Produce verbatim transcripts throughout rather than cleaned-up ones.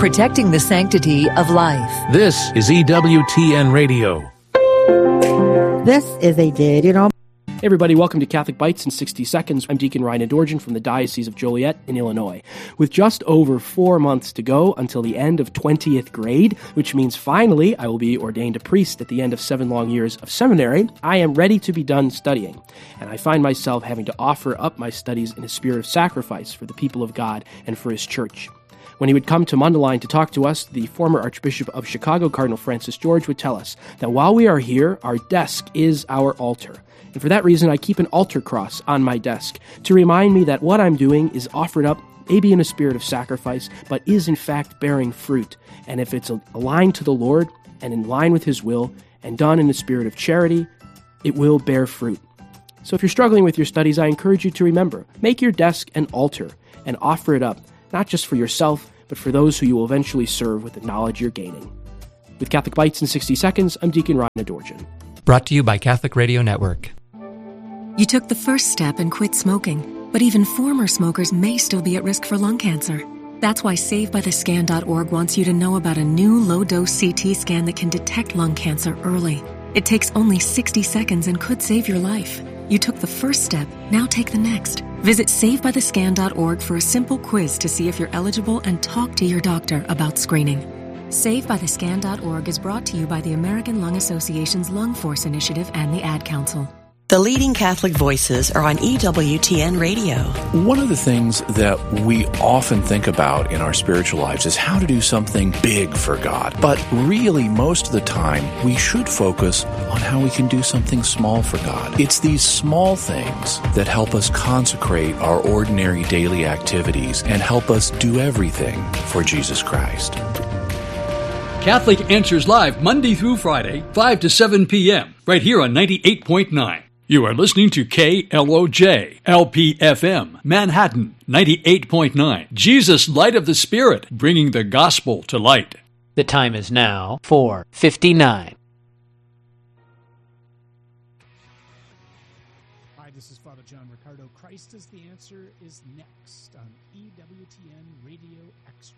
protecting the sanctity of life. This is E W T N Radio. This is a Did You Know? Hey everybody, welcome to Catholic Bites in sixty seconds. I'm Deacon Ryan Adorjan from the Diocese of Joliet in Illinois. With just over four months to go until the end of twentieth grade, which means finally I will be ordained a priest at the end of seven long years of seminary, I am ready to be done studying. And I find myself having to offer up my studies in a spirit of sacrifice for the people of God and for His Church. When he would come to Mundelein to talk to us, the former Archbishop of Chicago, Cardinal Francis George, would tell us that while we are here, our desk is our altar. And for that reason, I keep an altar cross on my desk to remind me that what I'm doing is offered up maybe in a spirit of sacrifice, but is in fact bearing fruit. And if it's aligned to the Lord and in line with His will and done in a spirit of charity, it will bear fruit. So if you're struggling with your studies, I encourage you to remember, make your desk an altar and offer it up, not just for yourself, but for those who you will eventually serve with the knowledge you're gaining. With Catholic Bites in sixty seconds, I'm Deacon Ryan Adorjan. Brought to you by Catholic Radio Network. You took the first step and quit smoking, but even former smokers may still be at risk for lung cancer. That's why Save By The Scan dot org wants you to know about a new low-dose C T scan that can detect lung cancer early. It takes only sixty seconds and could save your life. You took the first step, now take the next. Visit Save By The Scan dot org for a simple quiz to see if you're eligible and talk to your doctor about screening. Save By The Scan dot org is brought to you by the American Lung Association's Lung Force Initiative and the Ad Council. The leading Catholic voices are on E W T N Radio. One of the things that we often think about in our spiritual lives is how to do something big for God. But really, most of the time, we should focus on how we can do something small for God. It's these small things that help us consecrate our ordinary daily activities and help us do everything for Jesus Christ. Catholic Answers Live, Monday through Friday, five to seven p.m., right here on ninety-eight point nine. You are listening to K L O J, L P F M, Manhattan, ninety-eight point nine. Jesus, Light of the Spirit, bringing the gospel to light. The time is now four fifty-nine. Hi, this is Father John Ricardo. Christ is the Answer is next on E W T N Radio Extra.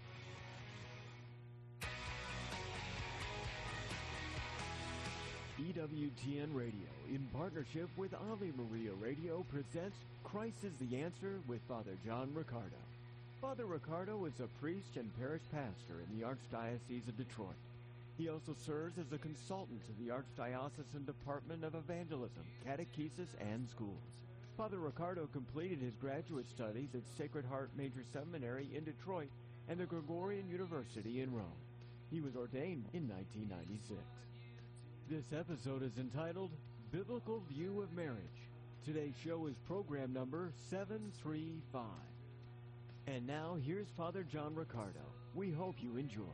E W T N Radio, in partnership with Ave Maria Radio, presents Christ is the Answer with Father John Ricardo. Father Ricardo is a priest and parish pastor in the Archdiocese of Detroit. He also serves as a consultant to the Archdiocesan Department of Evangelism, Catechesis, and Schools. Father Ricardo completed his graduate studies at Sacred Heart Major Seminary in Detroit and the Gregorian University in Rome. He was ordained in nineteen ninety-six. This episode is entitled Biblical View of Marriage. Today's show is program number seven three five. And now, here's Father John Ricardo. We hope you enjoy.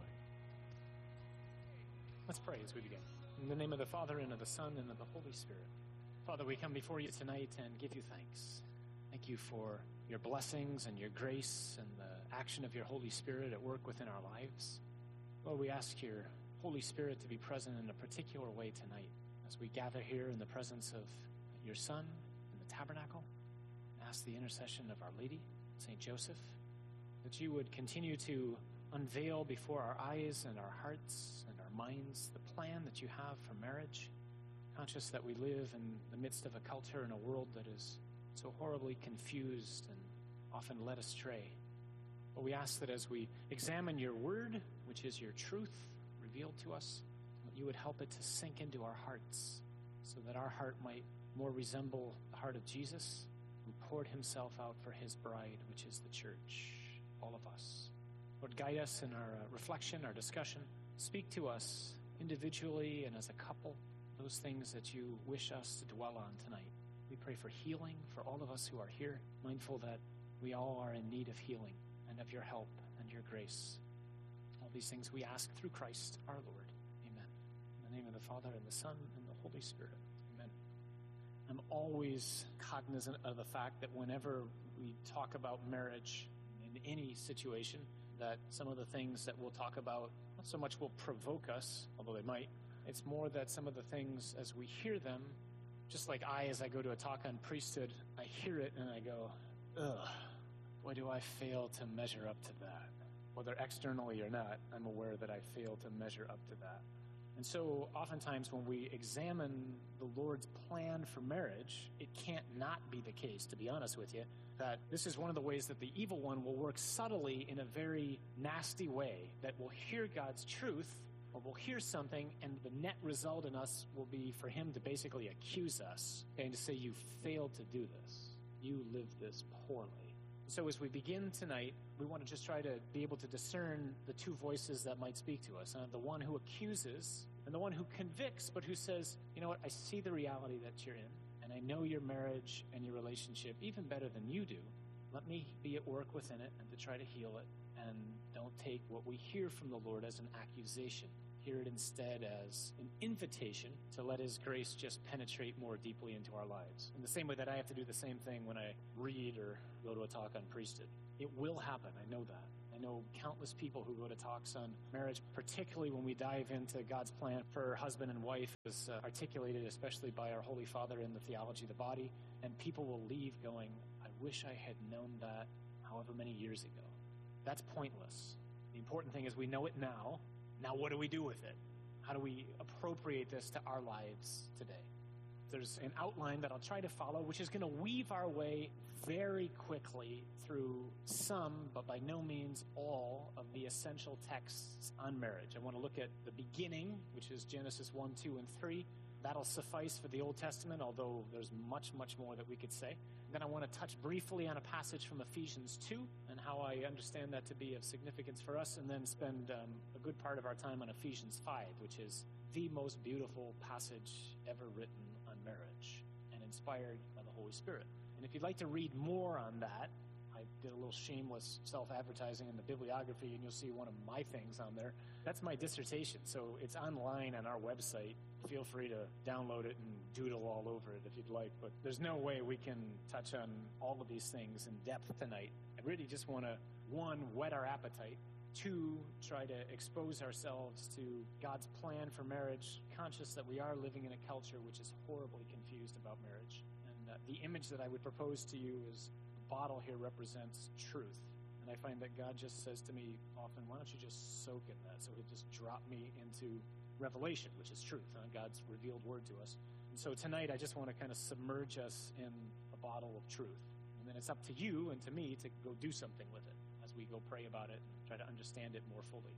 Let's pray as we begin. In the name of the Father, and of the Son, and of the Holy Spirit. Father, we come before you tonight and give you thanks. Thank you for your blessings and your grace and the action of your Holy Spirit at work within our lives. Lord, we ask your Holy Spirit to be present in a particular way tonight as we gather here in the presence of your Son in the tabernacle. Ask the intercession of Our Lady, Saint Joseph, that you would continue to unveil before our eyes and our hearts and our minds the plan that you have for marriage, conscious that we live in the midst of a culture and a world that is so horribly confused and often led astray. But we ask that as we examine your word, which is your truth, revealed to us, that you would help it to sink into our hearts so that our heart might more resemble the heart of Jesus, who poured himself out for his bride, which is the church, all of us. Lord, guide us in our uh, reflection, our discussion. Speak to us individually and as a couple, those things that you wish us to dwell on tonight. We pray for healing for all of us who are here, mindful that we all are in need of healing and of your help and your grace. All these things we ask through Christ our Lord. Amen. In the name of the Father, and the Son, and the Holy Spirit. Amen. I'm always cognizant of the fact that whenever we talk about marriage in any situation, that some of the things that we'll talk about not so much will provoke us, although they might. It's more that some of the things, as we hear them, just like I, as I go to a talk on priesthood, I hear it and I go, ugh, why do I fail to measure up to that? whether externally or not, I'm aware that I fail to measure up to that. And so oftentimes when we examine the Lord's plan for marriage, it can't not be the case, to be honest with you, that this is one of the ways that the evil one will work subtly in a very nasty way, that we'll hear God's truth, or we'll hear something, and the net result in us will be for him to basically accuse us and to say, you failed to do this. You lived this poorly. So as we begin tonight, we want to just try to be able to discern the two voices that might speak to us. Uh, the one who accuses and the one who convicts, but who says, you know what, I see the reality that you're in, and I know your marriage and your relationship even better than you do. Let me be at work within it and to try to heal it, and don't take what we hear from the Lord as an accusation. Hear it instead as an invitation to let his grace just penetrate more deeply into our lives. In the same way that I have to do the same thing when I read or go to a talk on priesthood. It will happen, I know that. I know countless people who go to talks on marriage, particularly when we dive into God's plan for husband and wife, as uh, articulated especially by our Holy Father in the Theology of the Body, and people will leave going, I wish I had known that however many years ago. That's pointless. The important thing is we know it now. Now what do we do with it? How do we appropriate this to our lives today? There's an outline that I'll try to follow, which is going to weave our way very quickly through some, but by no means all, of the essential texts on marriage. I want to look at the beginning, which is Genesis one, two, and three. That'll suffice for the Old Testament, although there's much, much more that we could say. Then I want to touch briefly on a passage from Ephesians two and how I understand that to be of significance for us, and then spend um, a good part of our time on Ephesians five, which is the most beautiful passage ever written on marriage and inspired by the Holy Spirit. And if you'd like to read more on that, I did a little shameless self-advertising in the bibliography, and you'll see one of my things on there. That's my dissertation, so it's online on our website. Feel free to download it and doodle all over it if you'd like, but there's no way we can touch on all of these things in depth tonight. I really just want to, one, whet our appetite, two, try to expose ourselves to God's plan for marriage, conscious that we are living in a culture which is horribly confused about marriage. And uh, the image that I would propose to you is the bottle here represents truth. And I find that God just says to me often, why don't you just soak in that? So he'll just drop me into revelation, which is truth, uh, God's revealed word to us. And so tonight I just want to kind of submerge us in a bottle of truth. And then it's up to you and to me to go do something with it as we go pray about it and try to understand it more fully.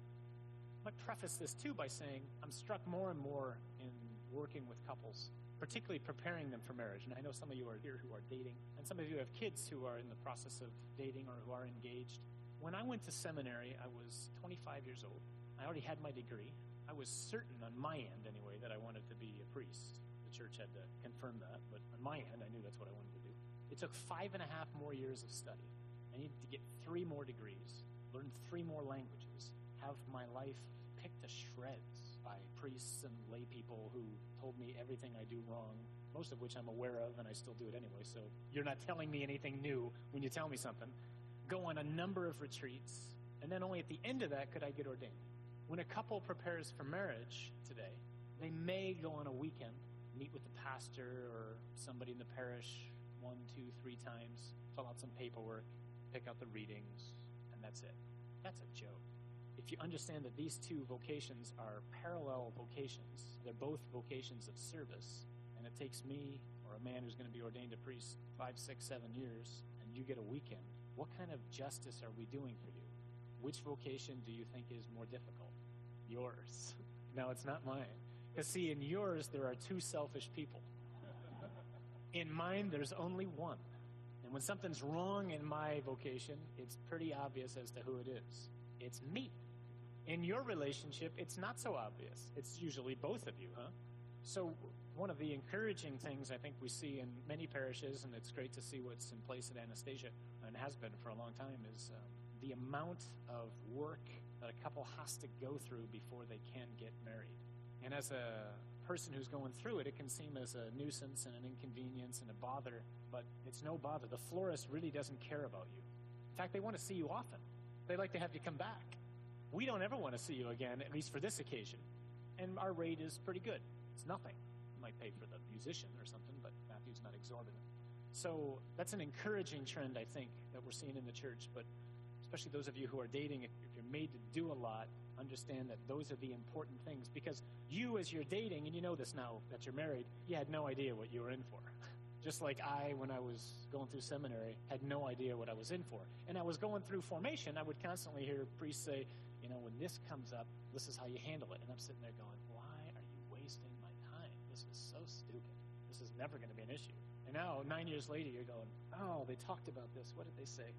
I might preface this too by saying I'm struck more and more in working with couples, particularly preparing them for marriage. And I know some of you are here who are dating, and some of you have kids who are in the process of dating or who are engaged. When I went to seminary, I was twenty-five years old. I already had my degree. I was certain on my end, anyway, that I wanted to be a priest. The church had to confirm that, but on my end, I knew that's what I wanted to do. It took five and a half more years of study. I needed to get three more degrees, learn three more languages, have my life picked to shreds by priests and lay people who told me everything I do wrong, most of which I'm aware of, and I still do it anyway, so you're not telling me anything new when you tell me something. Go on a number of retreats, and then only at the end of that could I get ordained. When a couple prepares for marriage today, they may go on a weekend, meet with the pastor or somebody in the parish one, two, three times, fill out some paperwork, pick out the readings, and that's it. That's a joke. If you understand that these two vocations are parallel vocations, they're both vocations of service, and it takes me or a man who's going to be ordained a priest five, six, seven years, and you get a weekend, what kind of justice are we doing for you? Which vocation do you think is more difficult? Yours. No, it's not mine. Because see, in yours, there are two selfish people. In mine, there's only one. And when something's wrong in my vocation, it's pretty obvious as to who it is. It's me. In your relationship, it's not so obvious. It's usually both of you, huh? So one of the encouraging things I think we see in many parishes, and it's great to see what's in place at Anastasia, and has been for a long time, is um, the amount of work that a couple has to go through before they can get married. And as a person who's going through it, it can seem as a nuisance and an inconvenience and a bother, but it's no bother. The florist really doesn't care about you. In fact, they want to see you often. They like to have you come back. We don't ever want to see you again, at least for this occasion. And our rate is pretty good. It's nothing. You might pay for the musician or something, but Matthew's not exorbitant. So that's an encouraging trend, I think, that we're seeing in the church, but especially those of you who are dating, if you're made to do a lot, understand that those are the important things. Because you, as you're dating, and you know this now that you're married, you had no idea what you were in for. Just like I, when I was going through seminary, had no idea what I was in for. And I was going through formation, I would constantly hear priests say, you know, when this comes up, this is how you handle it. And I'm sitting there going, why are you wasting my time? This is so stupid. This is never going to be an issue. And now, nine years later, you're going, oh, they talked about this. What did they say?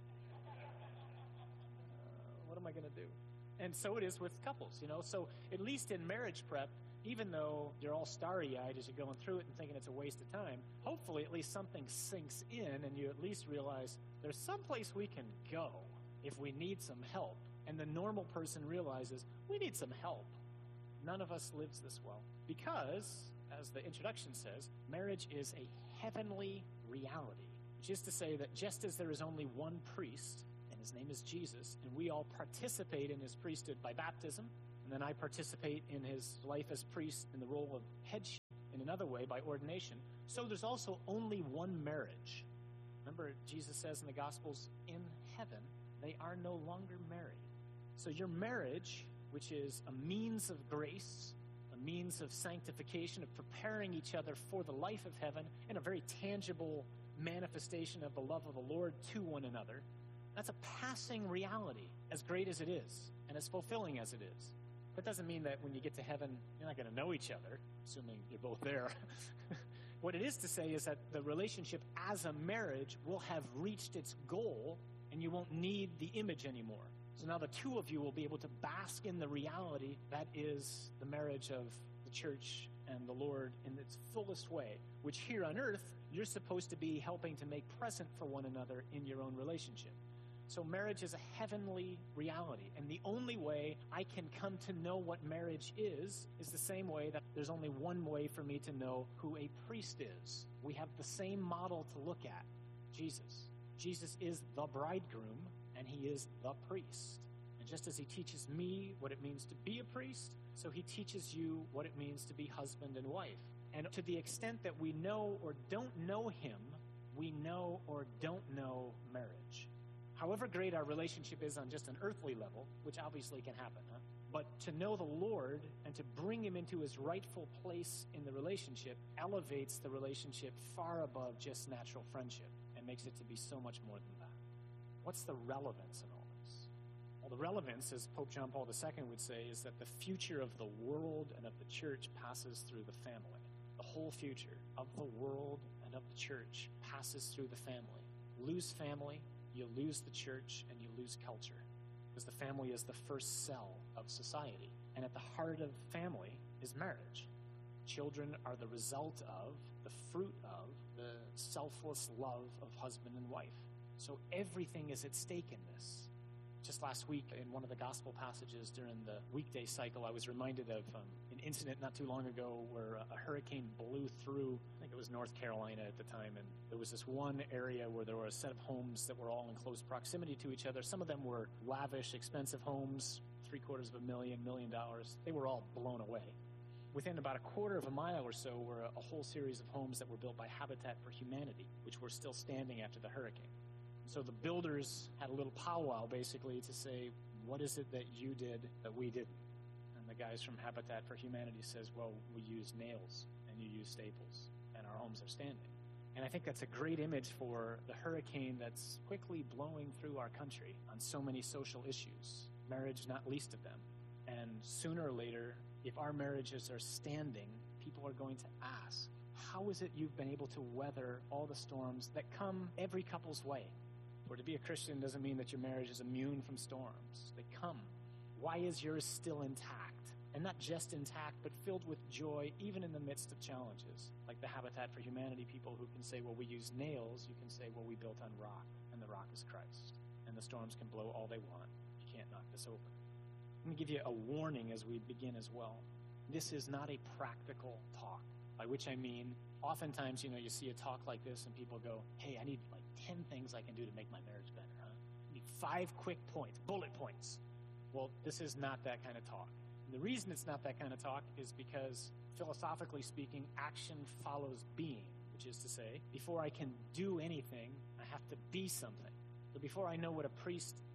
Uh, what am I going to do? And so it is with couples, you know. So at least in marriage prep, even though you're all starry-eyed as you're going through it and thinking it's a waste of time, hopefully at least something sinks in and you at least realize there's some place we can go if we need some help. And the normal person realizes we need some help. None of us lives this well because, as the introduction says, marriage is a heavenly reality, which is to say that just as there is only one priest, and his name is Jesus, and we all participate in his priesthood by baptism, and then I participate in his life as priest in the role of headship in another way by ordination. So there's also only one marriage. Remember, Jesus says in the Gospels, in heaven, they are no longer married. So your marriage, which is a means of grace, a means of sanctification, of preparing each other for the life of heaven, and a very tangible manifestation of the love of the Lord to one another, that's a passing reality, as great as it is, and as fulfilling as it is. That doesn't mean that when you get to heaven, you're not going to know each other, assuming you're both there. What it is to say is that the relationship as a marriage will have reached its goal, and you won't need the image anymore. So now the two of you will be able to bask in the reality that is the marriage of the church and the Lord in its fullest way, which here on earth, you're supposed to be helping to make present for one another in your own relationship. So marriage is a heavenly reality, and the only way I can come to know what marriage is is the same way that there's only one way for me to know who a priest is. We have the same model to look at, Jesus. Jesus is the bridegroom, and he is the priest. And just as he teaches me what it means to be a priest, so he teaches you what it means to be husband and wife. And to the extent that we know or don't know him, we know or don't know marriage. However great our relationship is on just an earthly level, which obviously can happen, huh? But to know the Lord and to bring him into his rightful place in the relationship elevates the relationship far above just natural friendship and makes it to be so much more than that. What's the relevance in all this? Well, the relevance, as Pope John Paul the Second would say, is that the future of the world and of the church passes through the family. The whole future of the world and of the church passes through the family. Lose family, you lose the church, and you lose culture. Because the family is the first cell of society. And at the heart of family is marriage. Children are the result of, the fruit of, the selfless love of husband and wife. So everything is at stake in this. Just last week, in one of the gospel passages during the weekday cycle, I was reminded of um, an incident not too long ago where a hurricane blew through, I think it was North Carolina at the time, and there was this one area where there were a set of homes that were all in close proximity to each other. Some of them were lavish, expensive homes, three quarters of a million, million dollars. They were all blown away. Within about a quarter of a mile or so were a, a whole series of homes that were built by Habitat for Humanity, which were still standing after the hurricane. So the builders had a little powwow, basically, to say, what is it that you did that we didn't? And the guys from Habitat for Humanity says, well, we use nails and you use staples, and our homes are standing. And I think that's a great image for the hurricane that's quickly blowing through our country on so many social issues, marriage not least of them. And sooner or later, if our marriages are standing, people are going to ask, how is it you've been able to weather all the storms that come every couple's way? For to be a Christian doesn't mean that your marriage is immune from storms. They come. Why is yours still intact? And not just intact, but filled with joy, even in the midst of challenges. Like the Habitat for Humanity people who can say, well, we use nails. You can say, well, we built on rock, and the rock is Christ. And the storms can blow all they want. You can't knock this over. Let me give you a warning as we begin as well. This is not a practical talk, by which I mean, oftentimes, you know, you see a talk like this and people go, hey, I need like ten things I can do to make my marriage better, huh? I need five quick points, bullet points. Well, this is not that kind of talk. And the reason it's not that kind of talk is because, philosophically speaking, action follows being, which is to say, before I can do anything, I have to be something. So before I know what a priest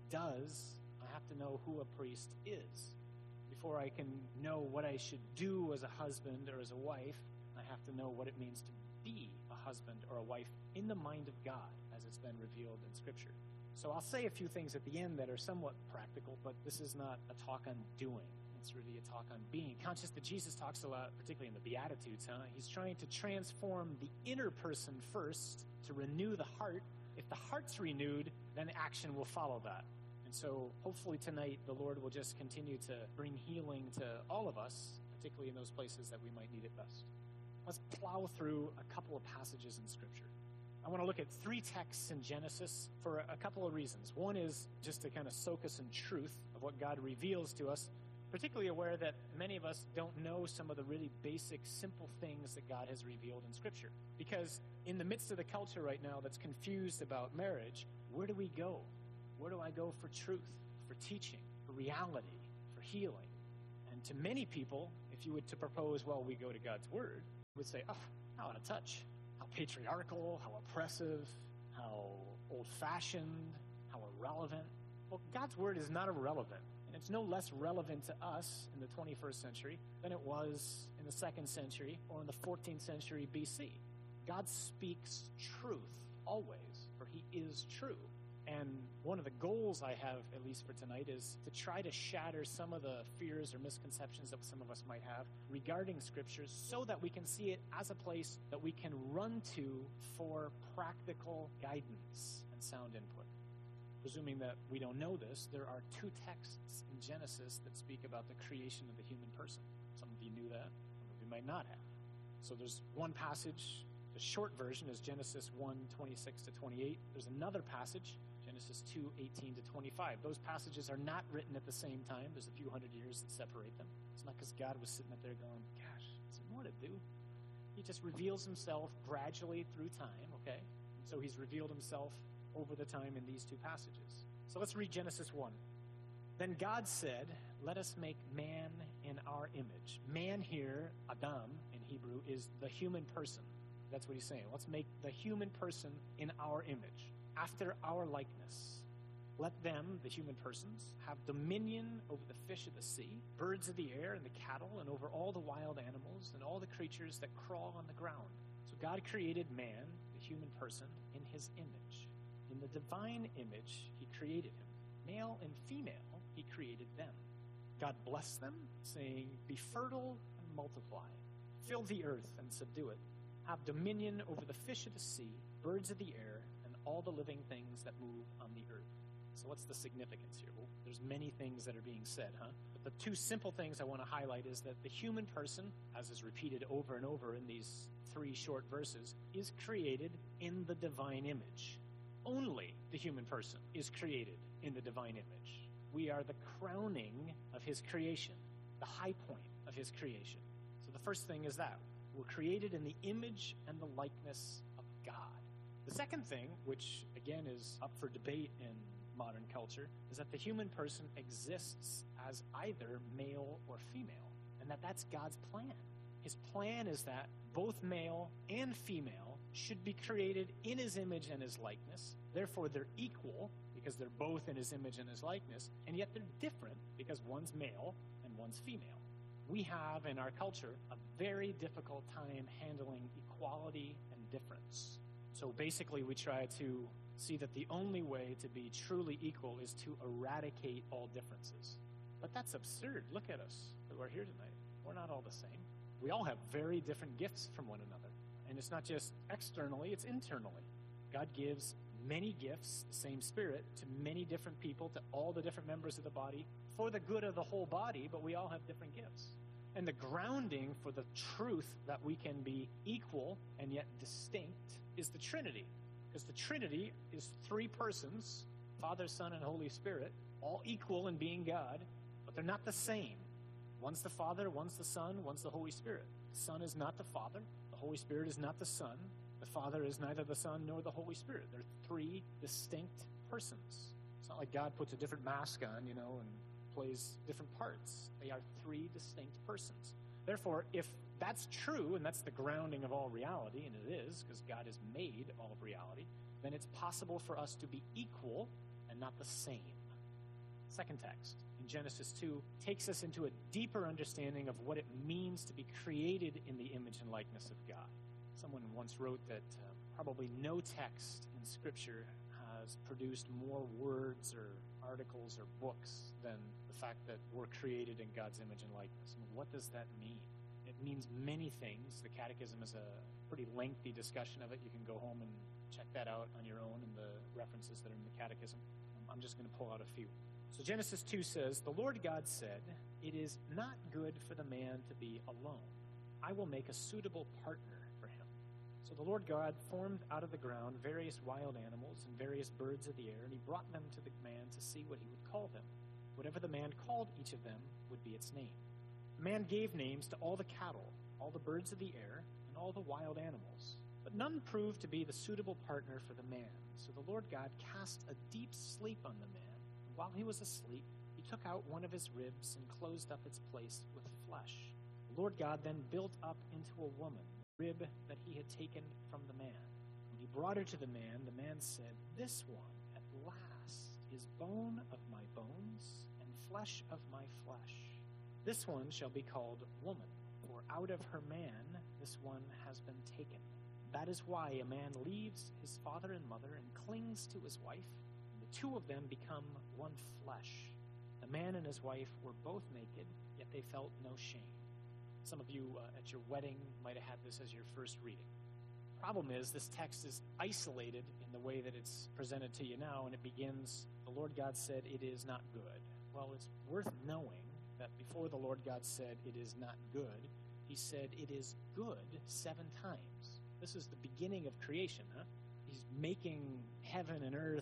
does, I have to know who a priest is. Before I can know what I should do as a husband or as a wife, I have to know what it means to be a husband or a wife in the mind of God as it's been revealed in Scripture. So I'll say a few things at the end that are somewhat practical, but this is not a talk on doing. It's really a talk on being. Conscious that Jesus talks a lot, particularly in the Beatitudes, huh? He's trying to transform the inner person first to renew the heart. If the heart's renewed, then action will follow that. And so hopefully tonight the Lord will just continue to bring healing to all of us, particularly in those places that we might need it best. Let's plow through a couple of passages in Scripture. I want to look at three texts in Genesis for a couple of reasons. One is just to kind of soak us in truth of what God reveals to us, particularly aware that many of us don't know some of the really basic, simple things that God has revealed in Scripture. Because in the midst of the culture right now that's confused about marriage, where do we go? Where do I go for truth, for teaching, for reality, for healing? And to many people, if you were to propose, well, we go to God's Word, would say, oh, how out of touch, how patriarchal, how oppressive, how old-fashioned, how irrelevant. Well, God's Word is not irrelevant, and it's no less relevant to us in the twenty-first century than it was in the second century or in the fourteenth century B C. God speaks truth always, for He is true. And one of the goals I have, at least for tonight, is to try to shatter some of the fears or misconceptions that some of us might have regarding Scriptures so that we can see it as a place that we can run to for practical guidance and sound input. Presuming that we don't know this, there are two texts in Genesis that speak about the creation of the human person. Some of you knew that, some of you might not have. So there's one passage, the short version is Genesis one, twenty-six to twenty-eight. There's another passage, Genesis two, eighteen to twenty-five. Those passages are not written at the same time. There's a few hundred years that separate them. It's not because God was sitting up there going, gosh, what's more to do? He just reveals himself gradually through time, okay? And so he's revealed himself over the time in these two passages. So let's read Genesis one. Then God said, let us make man in our image. Man here, Adam in Hebrew, is the human person. That's what he's saying. Let's make the human person in our image, after our likeness. Let them, the human persons, have dominion over the fish of the sea, birds of the air, and the cattle, and over all the wild animals, and all the creatures that crawl on the ground. So God created man, the human person, in his image. In the divine image, he created him. Male and female, he created them. God blessed them, saying, be fertile and multiply. Fill the earth and subdue it. Have dominion over the fish of the sea, birds of the air, and all the living things that move on the earth. So what's the significance here? Well, there's many things that are being said, huh? But the two simple things I want to highlight is that the human person, as is repeated over and over in these three short verses, is created in the divine image. Only the human person is created in the divine image. We are the crowning of his creation, the high point of his creation. So the first thing is that. We're created in the image and the likeness of God. The second thing, which again is up for debate in modern culture, is that the human person exists as either male or female, and that that's God's plan. His plan is that both male and female should be created in his image and his likeness. Therefore, they're equal because they're both in his image and his likeness, and yet they're different because one's male and one's female. We have in our culture a very difficult time handling equality and difference. So basically we try to see that the only way to be truly equal is to eradicate all differences. But that's absurd. Look at us who are here tonight. We're not all the same. We all have very different gifts from one another. And it's not just externally, it's internally. God gives many gifts, the same Spirit, to many different people, to all the different members of the body, for the good of the whole body, but we all have different gifts. And the grounding for the truth that we can be equal and yet distinct is the Trinity. Because the Trinity is three persons, Father, Son, and Holy Spirit, all equal in being God, but they're not the same. One's the Father, one's the Son, one's the Holy Spirit. The Son is not the Father. The Holy Spirit is not the Son. The Father is neither the Son nor the Holy Spirit. They're three distinct persons. It's not like God puts a different mask on, you know, and plays different parts. They are three distinct persons. Therefore, if that's true, and that's the grounding of all reality, and it is, because God has made all of reality, then it's possible for us to be equal and not the same. Second text in Genesis two takes us into a deeper understanding of what it means to be created in the image and likeness of God. Someone once wrote that uh, probably no text in Scripture has produced more words or articles or books than the fact that we're created in God's image and likeness. And what does that mean? It means many things. The Catechism is a pretty lengthy discussion of it. You can go home and check that out on your own in the references that are in the Catechism. I'm just going to pull out a few. So Genesis two says, "The Lord God said, 'It is not good for the man to be alone. I will make a suitable partner for him.' So the Lord God formed out of the ground various wild animals and various birds of the air, and he brought them to the man to see what he would call them. Whatever the man called each of them would be its name. The man gave names to all the cattle, all the birds of the air, and all the wild animals. But none proved to be the suitable partner for the man. So the Lord God cast a deep sleep on the man, and while he was asleep, he took out one of his ribs and closed up its place with flesh. The Lord God then built up into a woman the rib that he had taken from the man. When he brought her to the man, the man said, 'This one, at last, is bone of my bones and flesh of my flesh. This one shall be called woman, for out of her man this one has been taken.' That is why a man leaves his father and mother and clings to his wife, and the two of them become one flesh. The man and his wife were both naked, yet they felt no shame." Some of you uh, at your wedding might have had this as your first reading. The problem is this text is isolated in the way that it's presented to you now, and it begins, "The Lord God said it is not good." Well, it's worth knowing that before the Lord God said it is not good, he said it is good seven times. This is the beginning of creation, huh? He's making heaven and earth,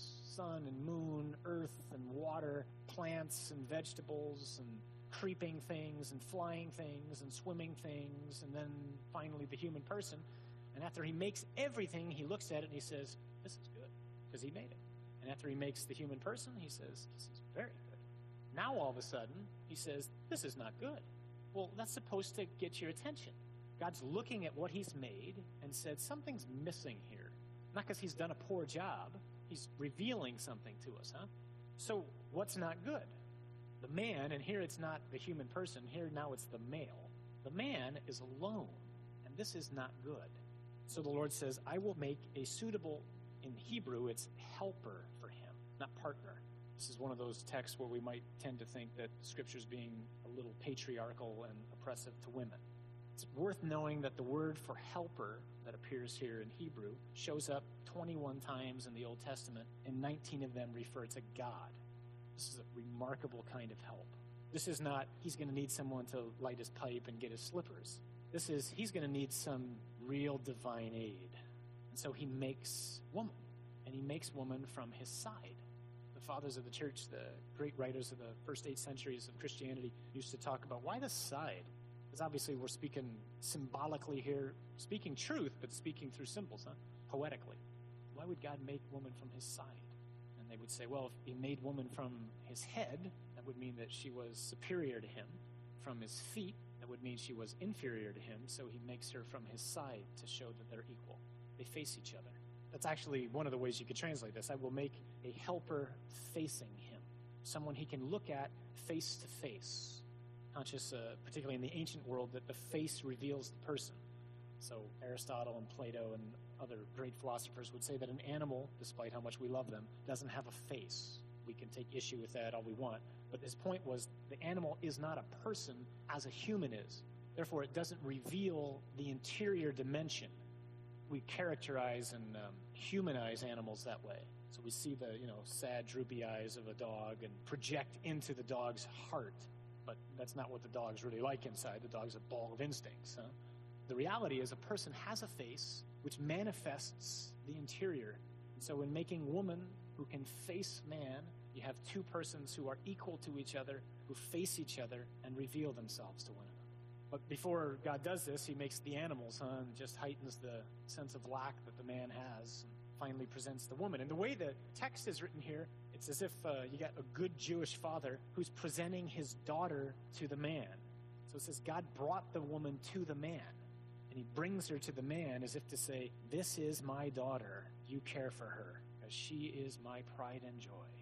sun and moon, earth and water, plants and vegetables and creeping things and flying things and swimming things, and then finally the human person. And after he makes everything, he looks at it and he says, "This is good," because he made it. And after he makes the human person, he says, "This is very good." Now all of a sudden, he says, "This is not good." Well, that's supposed to get your attention. God's looking at what he's made and said, something's missing here. Not because he's done a poor job. He's revealing something to us, huh? So what's not good? The man, and here it's not the human person, here now it's the male. The man is alone, and this is not good. So the Lord says, "I will make a suitable," in Hebrew, it's helper for him, not partner. This is one of those texts where we might tend to think that Scripture's being a little patriarchal and oppressive to women. It's worth knowing that the word for helper that appears here in Hebrew shows up twenty-one times in the Old Testament, and nineteen of them refer to God. This is a remarkable kind of help. This is not, he's going to need someone to light his pipe and get his slippers. This is, he's going to need some real divine aid. And so he makes woman, and he makes woman from his side. The fathers of the church, the great writers of the first eight centuries of Christianity, used to talk about, why the side? Because obviously we're speaking symbolically here, speaking truth, but speaking through symbols, huh? Poetically. Why would God make woman from his side? And they would say, well, if he made woman from his head, that would mean that she was superior to him. From his feet, that would mean she was inferior to him, so he makes her from his side to show that they're equal. They face each other. That's actually one of the ways you could translate this. I will make a helper facing him, someone he can look at face to face. Conscious, uh, particularly in the ancient world, that the face reveals the person. So Aristotle and Plato and other great philosophers would say that an animal, despite how much we love them, doesn't have a face. We can take issue with that all we want. But his point was the animal is not a person as a human is. Therefore, it doesn't reveal the interior dimension. We characterize and um, humanize animals that way. So we see the, you know, sad, droopy eyes of a dog and project into the dog's heart. But that's not what the dog's really like inside. The dog's a ball of instincts. Huh? The reality is a person has a face which manifests the interior. And so in making woman who can face man, you have two persons who are equal to each other, who face each other and reveal themselves to one another. But before God does this, he makes the animals, huh, and just heightens the sense of lack that the man has, and finally presents the woman. And the way the text is written here, it's as if uh, you got a good Jewish father who's presenting his daughter to the man. So it says God brought the woman to the man, and he brings her to the man as if to say, this is my daughter. You care for her, because she is my pride and joy. So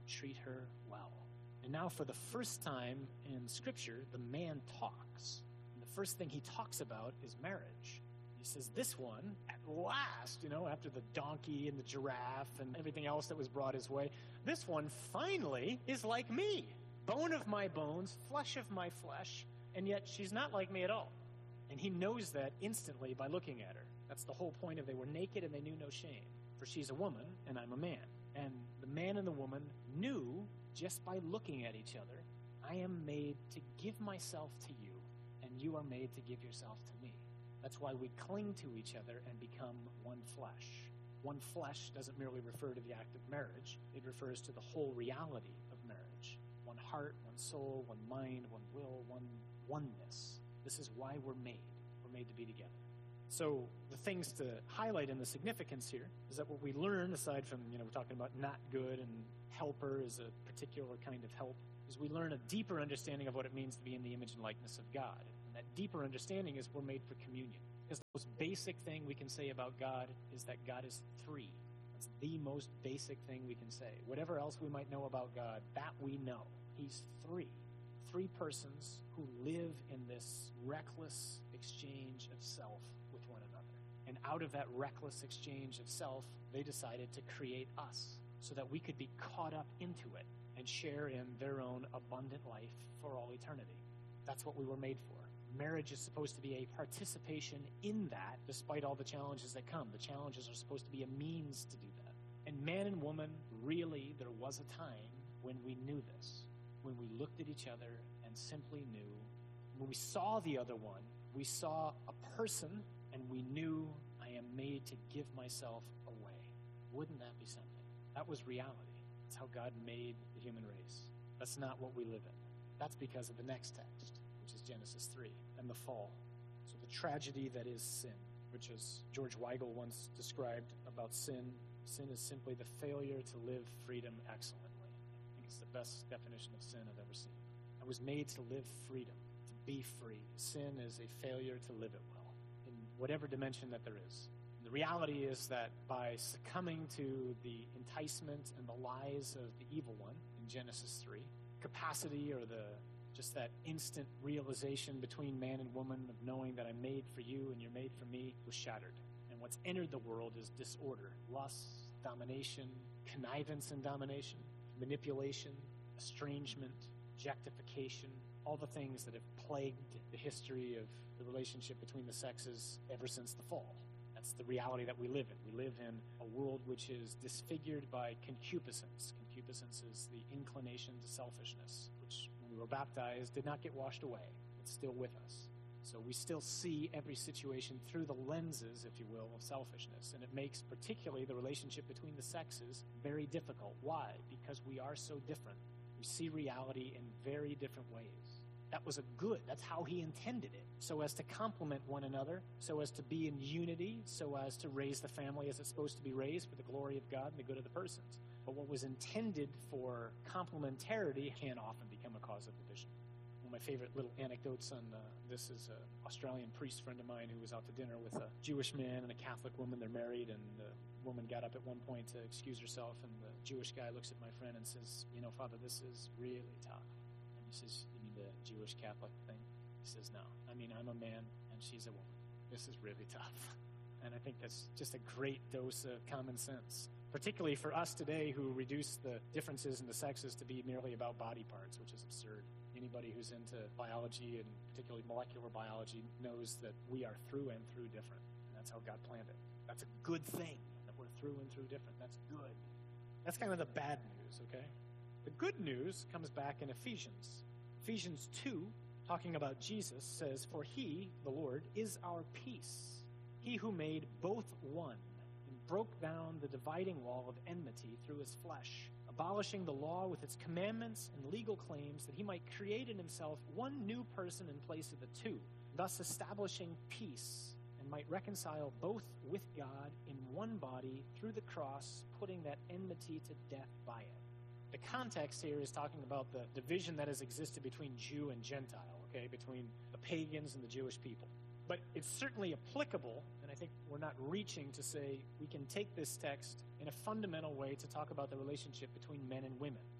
treat her well. And now for the first time in Scripture, the man talks. And the first thing he talks about is marriage. He says, this one, at last, you know, after the donkey and the giraffe and everything else that was brought his way, this one finally is like me. Bone of my bones, flesh of my flesh, and yet she's not like me at all. And he knows that instantly by looking at her. That's the whole point of they were naked and they knew no shame. For she's a woman and I'm a man. And the man and the woman knew just by looking at each other, I am made to give myself to you, and you are made to give yourself to me. That's why we cling to each other and become one flesh. One flesh doesn't merely refer to the act of marriage. It refers to the whole reality of marriage. One heart, one soul, one mind, one will, one oneness. This is why we're made. We're made to be together. So the things to highlight in the significance here is that what we learn, aside from, you know, we're talking about not good and helper is a particular kind of help, is we learn a deeper understanding of what it means to be in the image and likeness of God. And that deeper understanding is we're made for communion. Because the most basic thing we can say about God is that God is three. That's the most basic thing we can say. Whatever else we might know about God, that we know. He's three. Three persons who live in this reckless exchange of self with one another. And out of that reckless exchange of self, they decided to create us so that we could be caught up into it and share in their own abundant life for all eternity. That's what we were made for. Marriage is supposed to be a participation in that, despite all the challenges that come. The challenges are supposed to be a means to do that. And man and woman, really, there was a time when we knew this, when we looked at each other and simply knew. When we saw the other one, we saw a person, and we knew, I am made to give myself away. Wouldn't that be something? That was reality. That's how God made the human race. That's not what we live in. That's because of the next text, which is Genesis three, and the fall. So the tragedy that is sin, which is George Weigel once described about sin. Sin is simply the failure to live freedom excellently. I think it's the best definition of sin I've ever seen. I was made to live freedom, to be free. Sin is a failure to live it well, in whatever dimension that there is. The reality is that by succumbing to the enticement and the lies of the evil one in Genesis three, capacity or the just that instant realization between man and woman of knowing that I'm made for you and you're made for me was shattered. And what's entered the world is disorder, lust, domination, connivance and domination, manipulation, estrangement, objectification, all the things that have plagued the history of the relationship between the sexes ever since the fall. That's the reality that we live in. We live in a world which is disfigured by concupiscence. Concupiscence is the inclination to selfishness, which when we were baptized did not get washed away. It's still with us. So we still see every situation through the lenses, if you will, of selfishness. And it makes particularly the relationship between the sexes very difficult. Why? Because we are so different. We see reality in very different ways. That was a good. That's how he intended it. So as to complement one another, so as to be in unity, so as to raise the family as it's supposed to be raised for the glory of God and the good of the persons. But what was intended for complementarity can often become a cause of division. One of my favorite little anecdotes on uh, this is an Australian priest friend of mine who was out to dinner with a Jewish man and a Catholic woman. They're married, and the woman got up at one point to excuse herself, and the Jewish guy looks at my friend and says, you know, Father, this is really tough. And he says, you mean the Jewish Catholic thing? He says, no. I mean, I'm a man, and she's a woman. This is really tough. And I think that's just a great dose of common sense, particularly for us today who reduce the differences in the sexes to be merely about body parts, which is absurd. Anybody who's into biology, and particularly molecular biology, knows that we are through and through different. And that's how God planned it. That's a good thing, that we're through and through different. That's good. That's kind of the bad news, okay? The good news comes back in Ephesians. Ephesians two, talking about Jesus, says, for he, the Lord, is our peace. He who made both one and broke down the dividing wall of enmity through his flesh, abolishing the law with its commandments and legal claims, that he might create in himself one new person in place of the two, thus establishing peace, and might reconcile both with God in one body through the cross, putting that enmity to death by it. The context here is talking about the division that has existed between Jew and Gentile, okay, between the pagans and the Jewish people. But it's certainly applicable, and I think we're not reaching to say we can take this text in a fundamental way to talk about the relationship between men and women.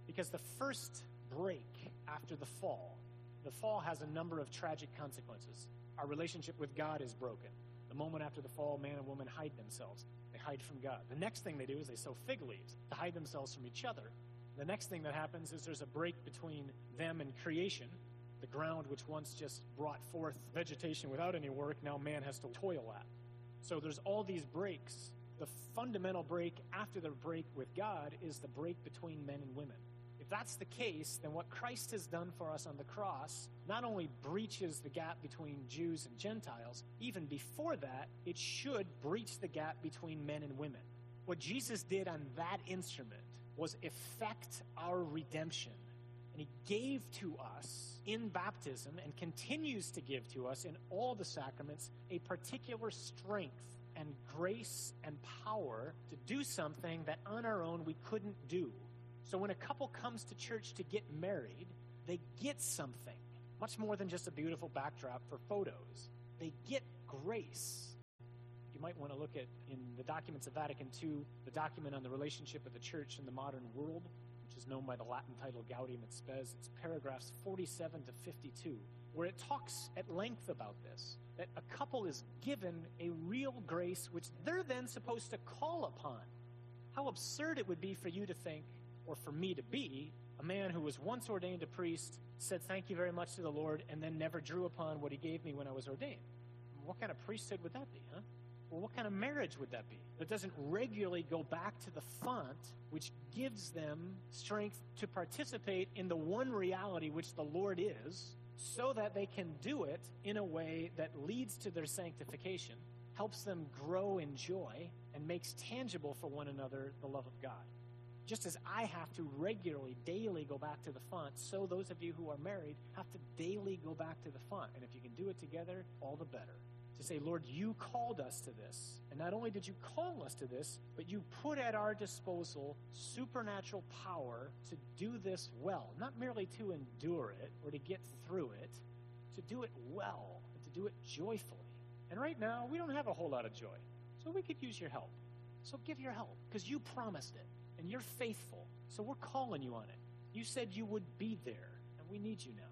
Because the first break after the fall, the fall has a number of tragic consequences. Our relationship with God is broken. The moment after the fall, man and woman hide themselves. They hide from God. The next thing they do is they sow fig leaves to hide themselves from each other. The next thing that happens is there's a break between them and creation. The ground which once just brought forth vegetation without any work, now man has to toil at. So there's all these breaks. The fundamental break after the break with God is the break between men and women. If that's the case, then what Christ has done for us on the cross not only breaches the gap between Jews and Gentiles, even before that, it should breach the gap between men and women. What Jesus did on that instrument was effect our redemption. And he gave to us in baptism and continues to give to us in all the sacraments a particular strength and grace and power to do something that on our own we couldn't do. So when a couple comes to church to get married, they get something, much more than just a beautiful backdrop for photos. They get grace. You might want to look at, in the documents of Vatican Two, the document on the relationship of the church in the modern world, which is known by the Latin title Gaudium et Spes. It's paragraphs forty-seven to fifty-two, where it talks at length about this, that a couple is given a real grace which they're then supposed to call upon. How absurd it would be for you to think, or for me to be, a man who was once ordained a priest, said thank you very much to the Lord, and then never drew upon what he gave me when I was ordained. What kind of priesthood would that be, huh? Well, what kind of marriage would that be? That doesn't regularly go back to the font, which gives them strength to participate in the one reality which the Lord is, so that they can do it in a way that leads to their sanctification, helps them grow in joy, and makes tangible for one another the love of God. Just as I have to regularly, daily go back to the font, so those of you who are married have to daily go back to the font. And if you can do it together, all the better. To say, Lord, you called us to this. And not only did you call us to this, but you put at our disposal supernatural power to do this well. Not merely to endure it or to get through it, to do it well and to do it joyfully. And right now, we don't have a whole lot of joy. So we could use your help. So give your help, because you promised it. And you're faithful, so we're calling you on it. You said you would be there, and we need you now.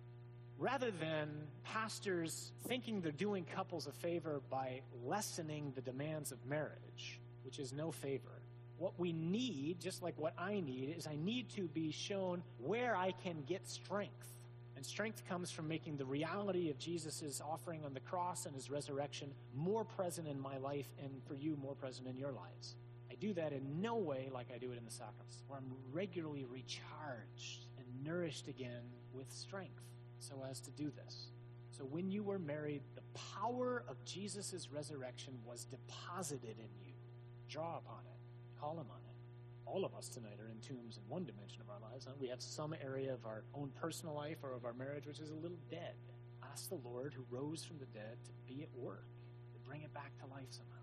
Rather than pastors thinking they're doing couples a favor by lessening the demands of marriage, which is no favor, what we need, just like what I need, is I need to be shown where I can get strength. And strength comes from making the reality of Jesus' offering on the cross and his resurrection more present in my life, and for you, more present in your lives. I do that in no way like I do it in the sacraments, where I'm regularly recharged and nourished again with strength so as to do this. So when you were married, the power of Jesus' resurrection was deposited in you. Draw upon it. Call him on it. All of us tonight are in tombs in one dimension of our lives. Huh? We have some area of our own personal life or of our marriage which is a little dead. Ask the Lord who rose from the dead to be at work, to bring it back to life somehow.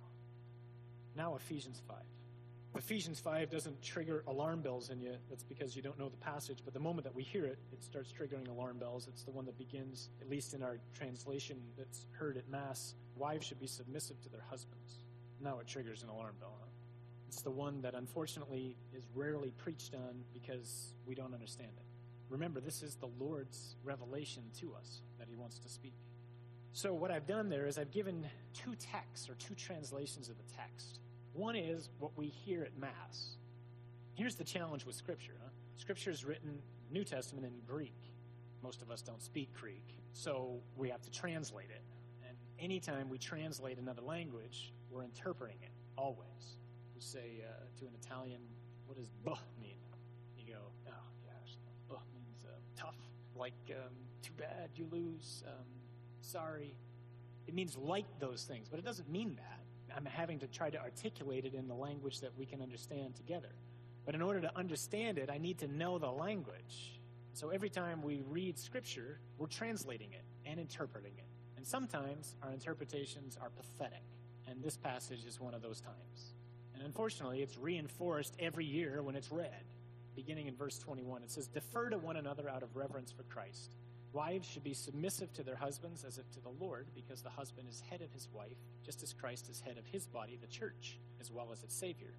Now Ephesians five. Ephesians five doesn't trigger alarm bells in you. That's because you don't know the passage. But the moment that we hear it, it starts triggering alarm bells. It's the one that begins, at least in our translation that's heard at Mass, wives should be submissive to their husbands. Now it triggers an alarm bell. Huh? It's the one that unfortunately is rarely preached on because we don't understand it. Remember, this is the Lord's revelation to us that he wants to speak. So what I've done there is I've given two texts or two translations of the text. One is what we hear at Mass. Here's the challenge with Scripture. Huh? Scripture is written, New Testament, in Greek. Most of us don't speak Greek, so we have to translate it. And anytime we translate another language, we're interpreting it, always. We say uh, to an Italian, what does "buh" mean? You go, oh gosh, "buh" means uh, tough, like um, too bad, you lose, um, sorry. It means like those things, but it doesn't mean that. I'm having to try to articulate it in the language that we can understand together. But in order to understand it, I need to know the language. So every time we read Scripture, we're translating it and interpreting it. And sometimes our interpretations are pathetic. And this passage is one of those times. And unfortunately, it's reinforced every year when it's read. Beginning in verse twenty-one, it says, "Defer to one another out of reverence for Christ. Wives should be submissive to their husbands as if to the Lord, because the husband is head of his wife, just as Christ is head of his body, the church, as well as its Savior.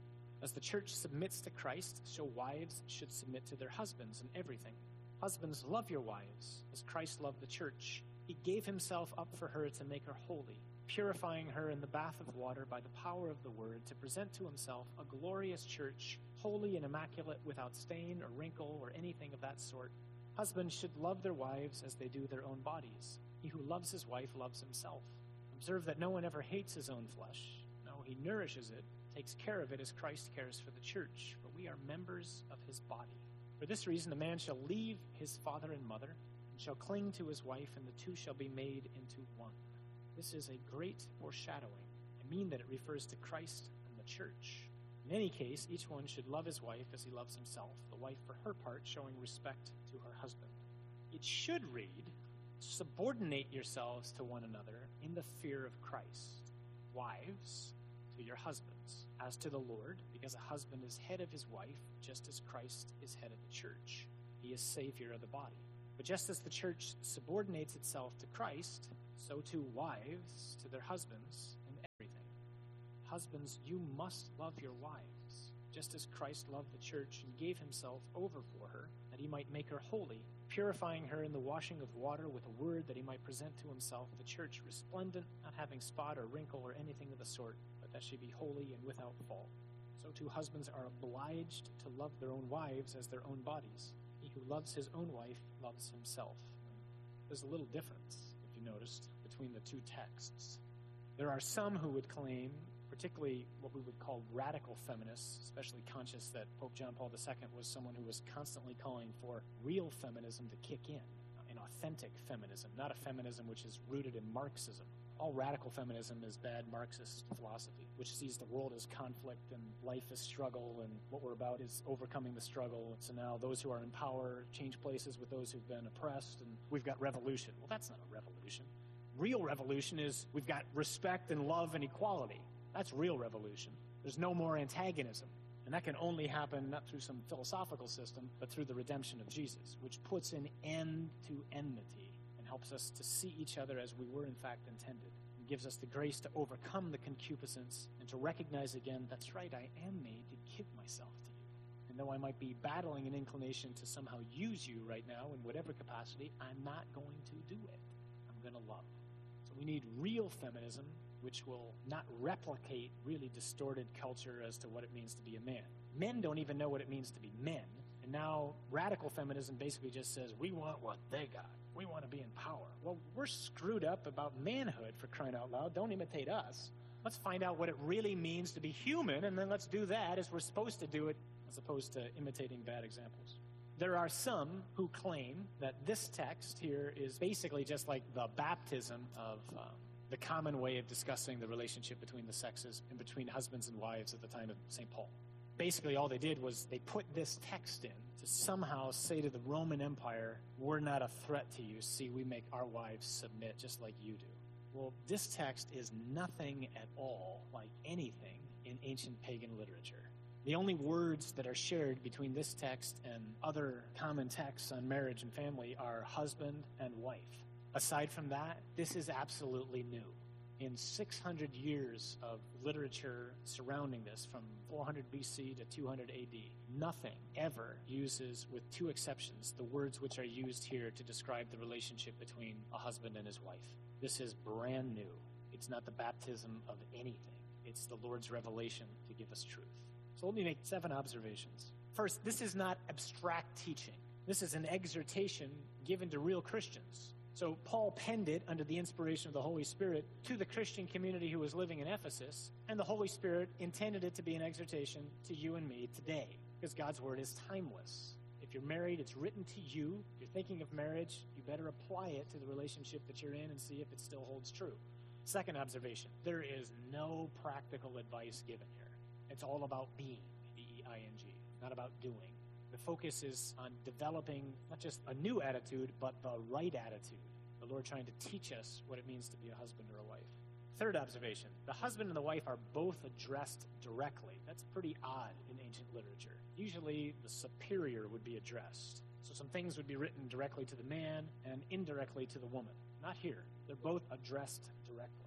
As the church submits to Christ, so wives should submit to their husbands in everything. Husbands, love your wives, as Christ loved the church. He gave himself up for her to make her holy, purifying her in the bath of water by the power of the word, to present to himself a glorious church, holy and immaculate, without stain or wrinkle or anything of that sort. Husbands should love their wives as they do their own bodies. He who loves his wife loves himself. Observe that no one ever hates his own flesh. No, he nourishes it, takes care of it as Christ cares for the church, for we are members of his body. For this reason, a man shall leave his father and mother, and shall cling to his wife, and the two shall be made into one. This is a great foreshadowing. I mean that it refers to Christ and the church. In any case, each one should love his wife as he loves himself, the wife for her part showing respect to her husband. It should read, subordinate yourselves to one another in the fear of Christ. Wives, to your husbands, as to the Lord, because a husband is head of his wife, just as Christ is head of the church. He is Savior of the body. But just as the church subordinates itself to Christ, so too wives to their husbands in everything. Husbands, you must love your wives, just as Christ loved the church and gave himself over for her, that he might make her holy, purifying her in the washing of water with a word, that he might present to himself the church resplendent, not having spot or wrinkle or anything of the sort, but that she be holy and without fault. So too husbands are obliged to love their own wives as their own bodies. He who loves his own wife loves himself. There's a little difference, if you noticed, between the two texts. There are some who would claim, particularly what we would call radical feminists, especially conscious that Pope John Paul the Second was someone who was constantly calling for real feminism to kick in, an authentic feminism, not a feminism which is rooted in Marxism. All radical feminism is bad Marxist philosophy, which sees the world as conflict and life as struggle, and what we're about is overcoming the struggle. So now those who are in power change places with those who've been oppressed, and we've got revolution. Well, that's not a revolution. Real revolution is we've got respect and love and equality. That's real revolution. There's no more antagonism. And that can only happen not through some philosophical system, but through the redemption of Jesus, which puts an end to enmity and helps us to see each other as we were in fact intended, and gives us the grace to overcome the concupiscence and to recognize again, that's right, I am made to give myself to you. And though I might be battling an inclination to somehow use you right now in whatever capacity, I'm not going to do it. I'm going to love. So we need real feminism, which will not replicate really distorted culture as to what it means to be a man. Men don't even know what it means to be men. And now radical feminism basically just says, we want what they got. We want to be in power. Well, we're screwed up about manhood, for crying out loud. Don't imitate us. Let's find out what it really means to be human, and then let's do that as we're supposed to do it, as opposed to imitating bad examples. There are some who claim that this text here is basically just like the baptism of um, the common way of discussing the relationship between the sexes and between husbands and wives at the time of Saint Paul. Basically, all they did was they put this text in to somehow say to the Roman Empire, we're not a threat to you. See, we make our wives submit just like you do. Well, this text is nothing at all like anything in ancient pagan literature. The only words that are shared between this text and other common texts on marriage and family are husband and wife. Aside from that, this is absolutely new. In six hundred years of literature surrounding this, from four hundred B C to two hundred A D, nothing ever uses, with two exceptions, the words which are used here to describe the relationship between a husband and his wife. This is brand new. It's not the baptism of anything. It's the Lord's revelation to give us truth. So let me make seven observations. First, this is not abstract teaching. This is an exhortation given to real Christians. So Paul penned it under the inspiration of the Holy Spirit to the Christian community who was living in Ephesus, and the Holy Spirit intended it to be an exhortation to you and me today, because God's word is timeless. If you're married, it's written to you. If you're thinking of marriage, you better apply it to the relationship that you're in and see if it still holds true. Second observation, there is no practical advice given here. It's all about being, B E I N G, not about doing. The focus is on developing not just a new attitude, but the right attitude. The Lord trying to teach us what it means to be a husband or a wife. Third observation, the husband and the wife are both addressed directly. That's pretty odd in ancient literature. Usually the superior would be addressed. So some things would be written directly to the man and indirectly to the woman. Not here. They're both addressed directly.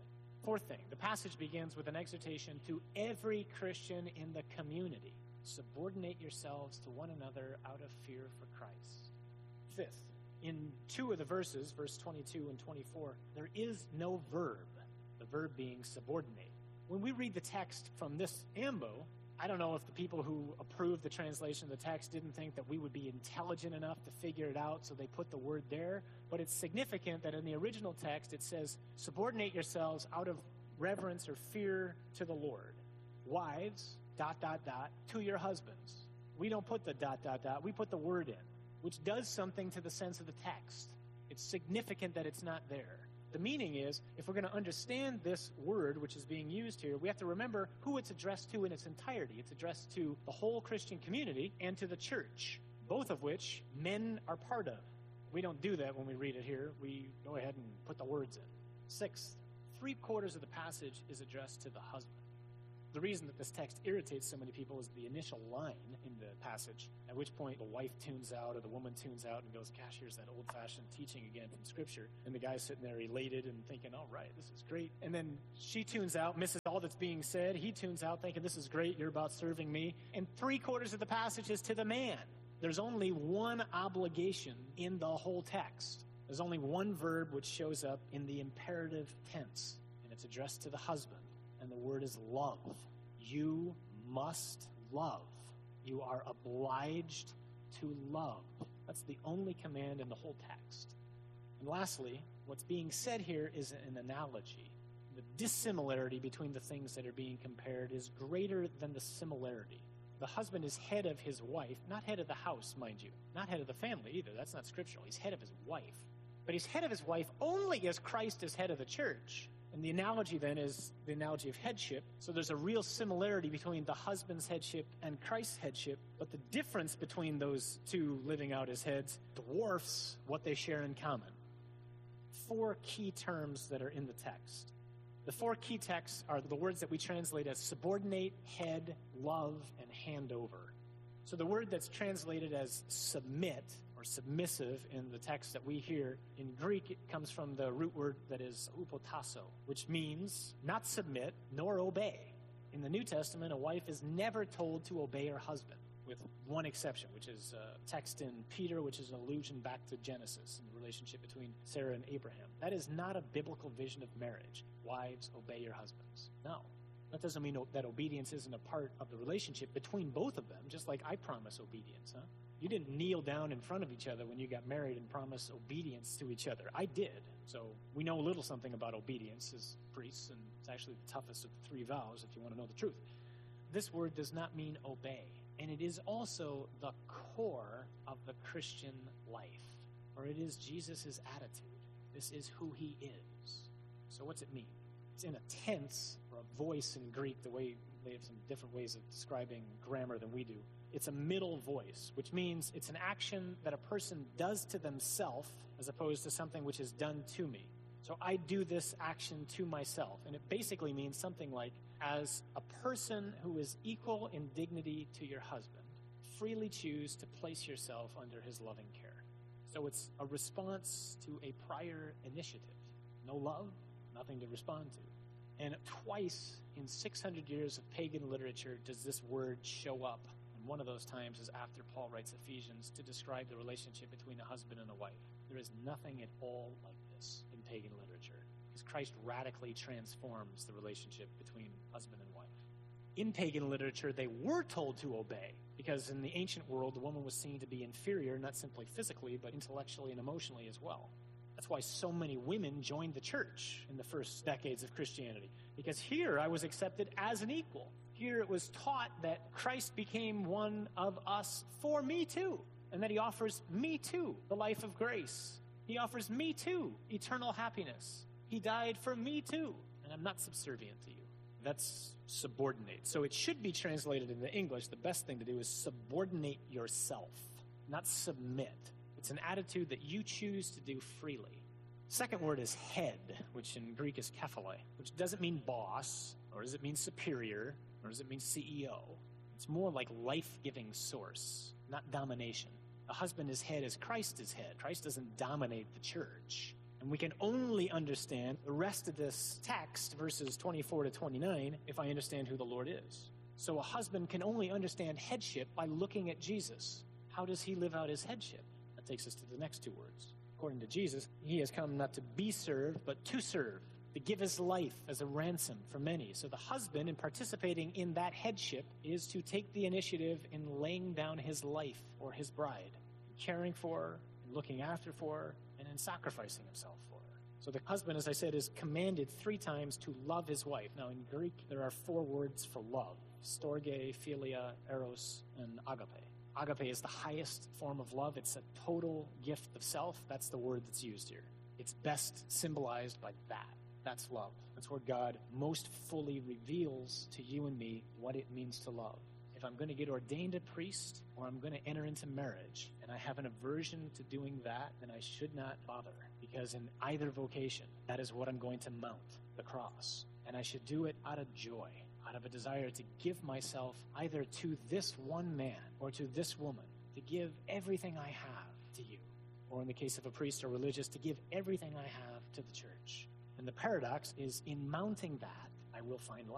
Fourth thing, the passage begins with an exhortation to every Christian in the community. Subordinate yourselves to one another out of fear for Christ. Fifth, in two of the verses, verse twenty-two and twenty-four, there is no verb, the verb being subordinate. When we read the text from this ambo, I don't know if the people who approved the translation of the text didn't think that we would be intelligent enough to figure it out, so they put the word there. But it's significant that in the original text it says, subordinate yourselves out of reverence or fear to the Lord. Wives, dot, dot, dot, to your husbands. We don't put the dot, dot, dot. We put the word in, which does something to the sense of the text. It's significant that it's not there. The meaning is, if we're going to understand this word which is being used here, we have to remember who it's addressed to in its entirety. It's addressed to the whole Christian community and to the church, both of which men are part of. We don't do that when we read it here. We go ahead and put the words in. Sixth, three quarters of the passage is addressed to the husband. The reason that this text irritates so many people is the initial line in the passage, at which point the wife tunes out or the woman tunes out and goes, gosh, here's that old-fashioned teaching again from Scripture. And the guy's sitting there elated and thinking, all right, this is great. And then she tunes out, misses all that's being said. He tunes out thinking, this is great, you're about serving me. And three quarters of the passage is to the man. There's only one obligation in the whole text. There's only one verb which shows up in the imperative tense, and it's addressed to the husband. And the word is love. You must love. You are obliged to love. That's the only command in the whole text. And lastly, what's being said here is an analogy. The dissimilarity between the things that are being compared is greater than the similarity. The husband is head of his wife, not head of the house, mind you. Not head of the family either. That's not scriptural. He's head of his wife. But he's head of his wife only as Christ is head of the church. And the analogy then is the analogy of headship. So there's a real similarity between the husband's headship and Christ's headship, but the difference between those two living out as heads dwarfs what they share in common. Four key terms that are in the text. The four key texts are the words that we translate as subordinate, head, love, and hand over. So the word that's translated as submit or submissive in the text that we hear in Greek, it comes from the root word that is hupotasso, which means not submit nor obey. In the New Testament, a wife is never told to obey her husband, with one exception, which is a text in Peter, which is an allusion back to Genesis and the relationship between Sarah and Abraham. That is not a biblical vision of marriage. Wives, obey your husbands. No. That doesn't mean that obedience isn't a part of the relationship between both of them, just like I promise obedience, huh? You didn't kneel down in front of each other when you got married and promise obedience to each other. I did. So we know a little something about obedience as priests, and it's actually the toughest of the three vows if you want to know the truth. This word does not mean obey, and it is also the core of the Christian life, or it is Jesus' attitude. This is who he is. So what's it mean? It's in a tense or a voice in Greek, the way they have some different ways of describing grammar than we do. It's a middle voice, which means it's an action that a person does to themselves as opposed to something which is done to me. So I do this action to myself, and it basically means something like, as a person who is equal in dignity to your husband, freely choose to place yourself under his loving care. So it's a response to a prior initiative. No love, nothing to respond to. And twice in six hundred years of pagan literature does this word show up. And one of those times is after Paul writes Ephesians to describe the relationship between a husband and a wife. There is nothing at all like this in pagan literature, because Christ radically transforms the relationship between husband and wife. In pagan literature, they were told to obey, because in the ancient world, the woman was seen to be inferior, not simply physically, but intellectually and emotionally as well. That's why so many women joined the church in the first decades of Christianity, because here I was accepted as an equal. Here it was taught that Christ became one of us for me too, and that he offers me too the life of grace. He offers me too eternal happiness. He died for me too, and I'm not subservient to you. That's subordinate. So it should be translated into English. The best thing to do is subordinate yourself, not submit. It's an attitude that you choose to do freely. Second word is head, which in Greek is kephale, which doesn't mean boss, or does it mean superior, or does it mean C E O. It's more like life-giving source, not domination. A husband is head as Christ is head. Christ doesn't dominate the church. And And we can only understand the rest of this text, verses twenty-four to twenty-nine, if I understand who the Lord is. So a husband can only understand headship by looking at Jesus. How does he live out his headship? That takes us to the next two words. According to Jesus, he has come not to be served, but to serve, to give his life as a ransom for many. So the husband, in participating in that headship, is to take the initiative in laying down his life for his bride, caring for her, and looking after for her, and in sacrificing himself for her. So the husband, as I said, is commanded three times to love his wife. Now in Greek, there are four words for love: storge, philia, eros, and agape. Agape is the highest form of love. It's a total gift of self. That's the word that's used here. It's best symbolized by that. That's love. That's where God most fully reveals to you and me what it means to love. If I'm going to get ordained a priest or I'm going to enter into marriage and I have an aversion to doing that, then I should not bother, because in either vocation, that is what I'm going to mount, the cross. And I should do it out of joy, out of a desire to give myself either to this one man or to this woman, to give everything I have to you. Or in the case of a priest or religious, to give everything I have to the church. And the paradox is, in mounting that, I will find life.